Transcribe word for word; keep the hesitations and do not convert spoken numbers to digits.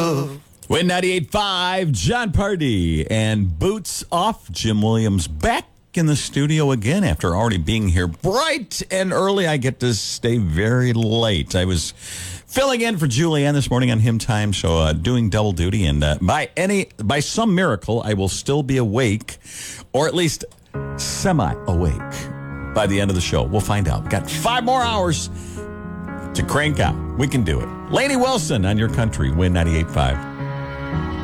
love. Win ninety-eight point five, John Pardy and Boots Off. Jim Williams back in the studio again after already being here bright and early. I get to stay very late. I was filling in for Julianne this morning on Hymn Time, so uh, doing double duty. And uh, by any by some miracle, I will still be awake, or at least semi-awake by the end of the show. We'll find out. Got five more hours to crank out. We can do it. Lainey Wilson on your country. Win ninety-eight point five.